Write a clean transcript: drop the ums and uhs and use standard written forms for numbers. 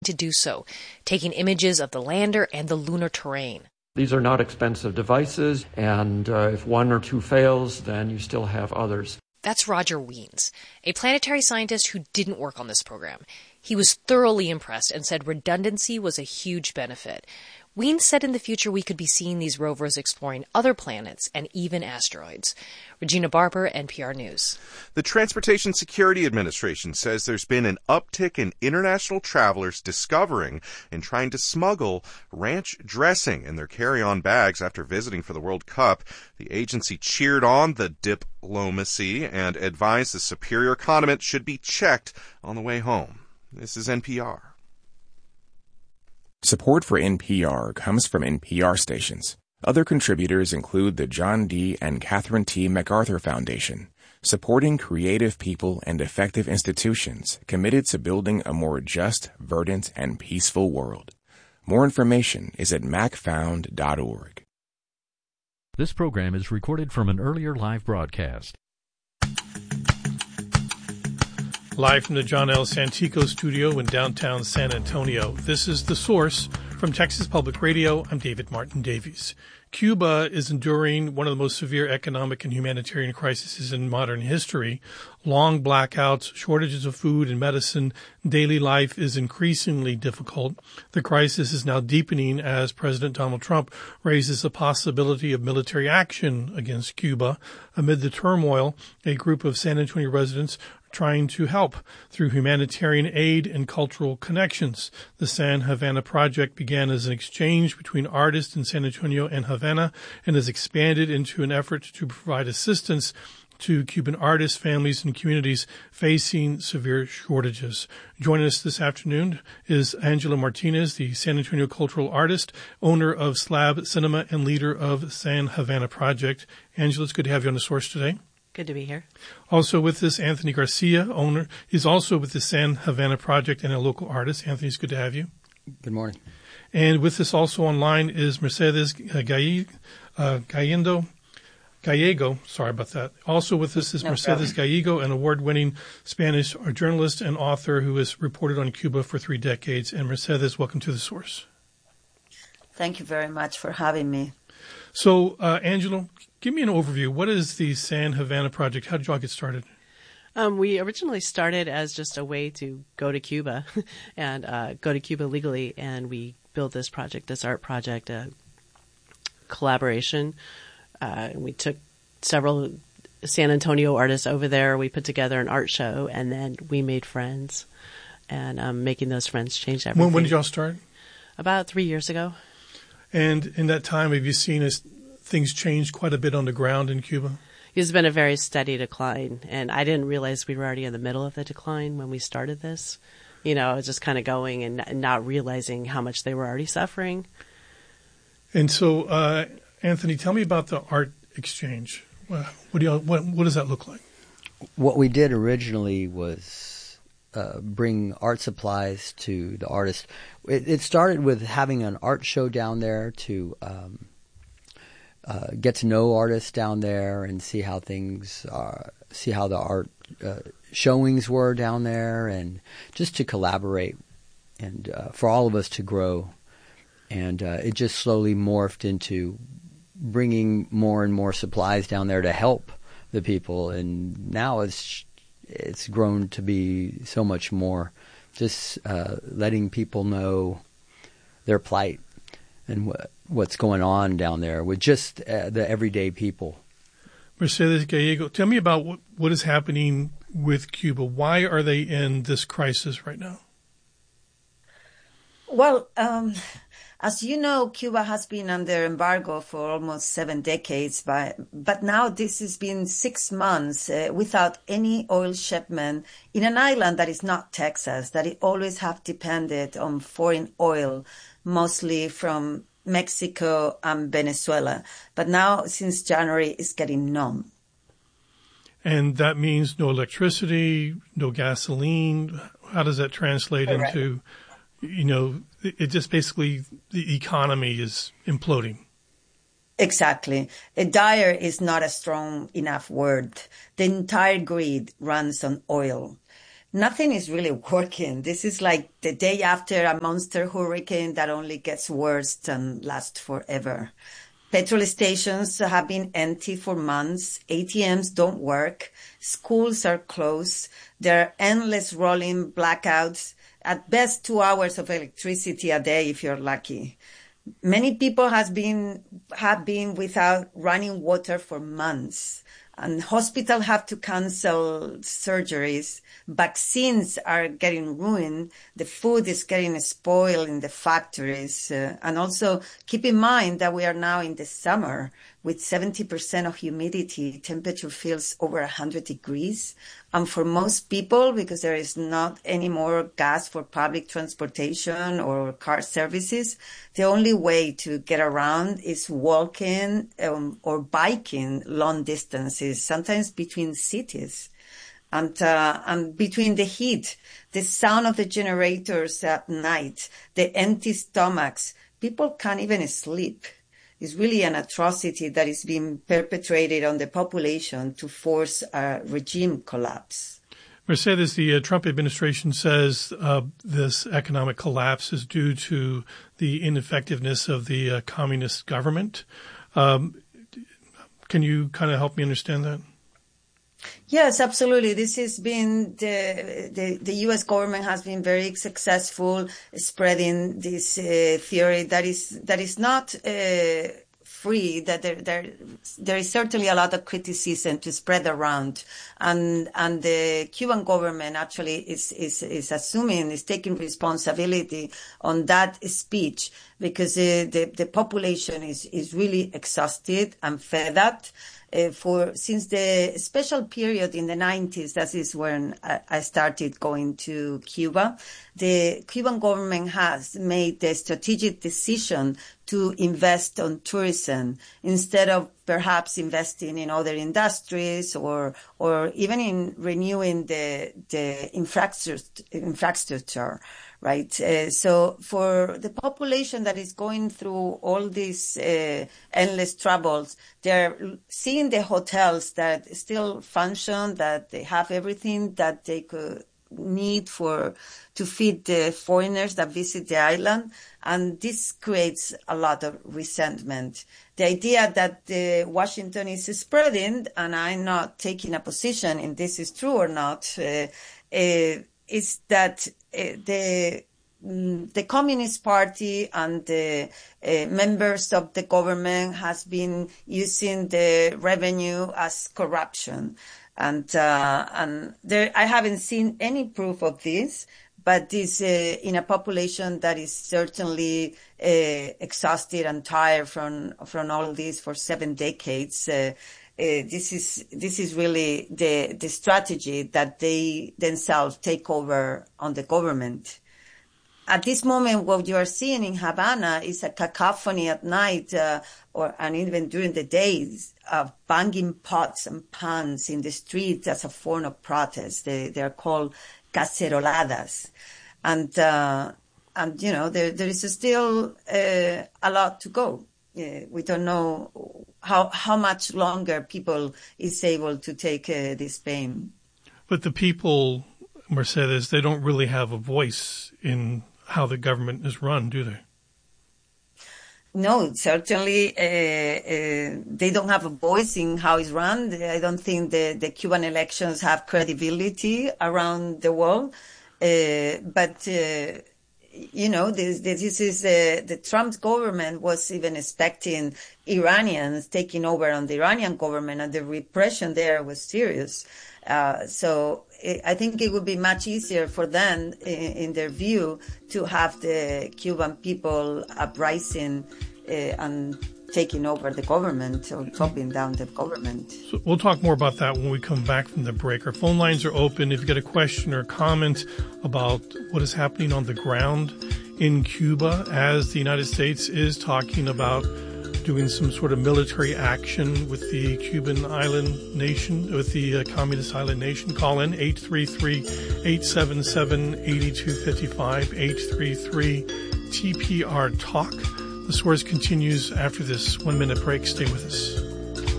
to do so, taking images of the lander and the lunar terrain. These are not expensive devices, and if one or two fails, then you still have others. That's Roger Wiens, a planetary scientist who didn't work on this program. He was thoroughly impressed and said redundancy was a huge benefit. Wiens said in the future we could be seeing these rovers exploring other planets and even asteroids. Regina Barber, NPR News. The Transportation Security Administration says there's been an uptick in international travelers discovering and trying to smuggle ranch dressing in their carry-on bags after visiting for the World Cup. The agency cheered on the diplomacy and advised the superior condiment should be checked on the way home. This is NPR. Support for NPR comes from NPR stations. Other contributors include the John D. and Catherine T. MacArthur Foundation, supporting creative people and effective institutions committed to building a more just, verdant, and peaceful world. More information is at macfound.org. This program is recorded from an earlier live broadcast. Live from the John L. Santico studio in downtown San Antonio, this is The Source from Texas Public Radio. I'm David Martin Davies. Cuba is enduring one of the most severe economic and humanitarian crises in modern history. Long blackouts, shortages of food and medicine, daily life is increasingly difficult. The crisis is now deepening as President Donald Trump raises the possibility of military action against Cuba. Amid the turmoil, a group of San Antonio residents trying to help through humanitarian aid and cultural connections. The San Havana Project began as an exchange between artists in San Antonio and Havana and has expanded into an effort to provide assistance to Cuban artists, families, and communities facing severe shortages. Joining us this afternoon is Angela Martinez, the San Antonio cultural artist, owner of Slab Cinema, and leader of San Havana Project. Angela, it's good to have you on The Source today. Good to be here. Also with us, Anthony Garcia, owner, is also with the San Havana Project and a local artist. Anthony, it's good to have you. Good morning. And with us also online is Mercedes Gallego. Sorry about that. Also with us is Mercedes Gallego, an award-winning Spanish journalist and author who has reported on Cuba for 3 decades. And Mercedes, welcome to The Source. Thank you very much for having me. So, Angela, give me an overview. What is the San Havana Project? How did you all get started? We originally started as just a way to go to Cuba and go to Cuba legally, and we built this project, this art project, a collaboration. We took several San Antonio artists over there. We put together an art show, and then we made friends, and making those friends change everything. When did y'all start? About 3 years ago. And in that time, have you seen things change quite a bit on the ground in Cuba? It's been a very steady decline, and I didn't realize we were already in the middle of the decline when we started this. You know, I was just kind of going and not realizing how much they were already suffering. And so, Anthony, tell me about the art exchange. What does that look like? What we did originally was bring art supplies to the artists. It started with having an art show down there to get to know artists down there and see how things are, see how the art showings were down there, and just to collaborate and for all of us to grow. And it just slowly morphed into bringing more and more supplies down there to help the people. And now it's grown to be so much more, just letting people know their plight and what's going on down there with just the everyday people. Mercedes Gallego, tell me about what is happening with Cuba. Why are they in this crisis right now? Well, as you know, Cuba has been under embargo for almost 7 decades, but now this has been 6 months without any oil shipment in an island that is not Texas, that it always have depended on foreign oil, mostly from Mexico and Venezuela. But now, since January, it's getting numb. And that means no electricity, no gasoline. How does that translate Correct. into... You know, it just basically, the economy is imploding. Exactly. Dire is not a strong enough word. The entire grid runs on oil. nothing is really working. This is like the day after a monster hurricane that only gets worse and lasts forever. Petrol stations have been empty for months. ATMs don't work. Schools are closed. There are endless rolling blackouts. At best, 2 hours of electricity a day if you're lucky. Many people have been without running water for months. And hospitals have to cancel surgeries. Vaccines are getting ruined. The food is getting spoiled in the factories. And also keep in mind that we are now in the summer with 70% of humidity. Temperature feels over 100 degrees. And for most people, because there is not any more gas for public transportation or car services, the only way to get around is walking or biking long distances, sometimes between cities. And between the heat, the sound of the generators at night, the empty stomachs, people can't even sleep. It's really an atrocity that is being perpetrated on the population to force a regime collapse. Mercedes, the Trump administration says this economic collapse is due to the ineffectiveness of the communist government. Can you kind of help me understand that? Yes, absolutely. This has been the U.S. government has been very successful spreading this theory that is not free. That there is certainly a lot of criticism to spread around, and the Cuban government actually is taking responsibility on that speech because the population is really exhausted and fed up. Since the special period in the 90s, that is when I started going to Cuba, the Cuban government has made the strategic decision to invest on tourism instead of perhaps investing in other industries or even in renewing the infrastructure. Right. So for the population that is going through all these endless troubles, they're seeing the hotels that still function, that they have everything that they could need to feed the foreigners that visit the island. And this creates a lot of resentment. The idea that Washington is spreading, and I'm not taking a position if this is true or not, is that the Communist Party and the members of the government has been using the revenue as corruption, and there I haven't seen any proof of this. But this in a population that is certainly exhausted and tired from all this for 7 decades. This is really the strategy that they themselves take over on the government. At this moment, what you are seeing in Havana is a cacophony at night, and even during the days, of banging pots and pans in the streets as a form of protest. They are called caceroladas, and you know there is still a lot to go. We don't know how much longer people is able to take this pain. But the people, Mercedes, they don't really have a voice in how the government is run, do they? No, certainly they don't have a voice in how it's run. I don't think the Cuban elections have credibility around the world. But you know, this is the Trump government was even expecting Iranians taking over on the Iranian government, and the repression there was serious. So I think it would be much easier for them, in their view, to have the Cuban people uprising and taking over the government or chopping down the government. So we'll talk more about that when we come back from the break. Our phone lines are open. If you get a question or comment about what is happening on the ground in Cuba as the United States is talking about doing some sort of military action with the Cuban island nation, with the communist island nation, call in 833-877-8255, 833-TPR-TALK. The Source continues after this 1-minute break. Stay with us.